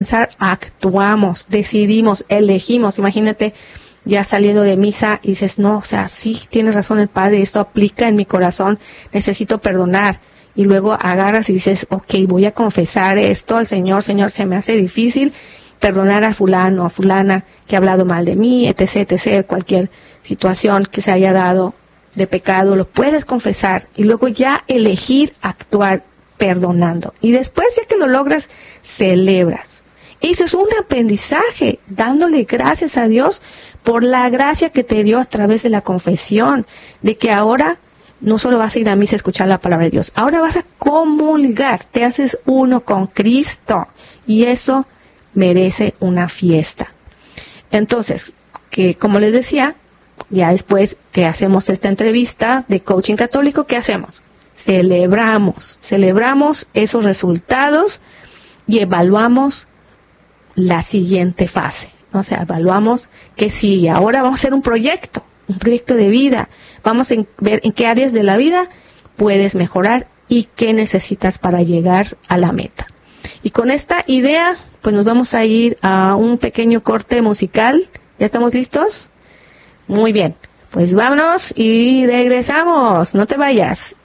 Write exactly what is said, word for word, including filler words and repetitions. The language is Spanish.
actuamos, decidimos, elegimos. Imagínate ya saliendo de misa y dices, no, o sea, sí, tiene razón el Padre, esto aplica en mi corazón, necesito perdonar. Y luego agarras y dices, ok, voy a confesar esto al Señor, Señor, se me hace difícil perdonar a fulano, a fulana que ha hablado mal de mí, etc, etc, cualquier situación que se haya dado de pecado, lo puedes confesar y luego ya elegir actuar perdonando. Y después, ya que lo logras, celebras. Eso es un aprendizaje, dándole gracias a Dios por la gracia que te dio a través de la confesión, de que ahora no solo vas a ir a misa a escuchar la palabra de Dios, ahora vas a comulgar, te haces uno con Cristo, y eso merece una fiesta. Entonces, que como les decía, ya después que hacemos esta entrevista de coaching católico, ¿qué hacemos? Celebramos, celebramos esos resultados y evaluamos la siguiente fase. O sea, evaluamos qué sigue. Ahora vamos a hacer un proyecto, un proyecto de vida. Vamos a ver en qué áreas de la vida puedes mejorar y qué necesitas para llegar a la meta. Y con esta idea, pues nos vamos a ir a un pequeño corte musical. ¿Ya estamos listos? Muy bien. Pues vámonos y regresamos. No te vayas.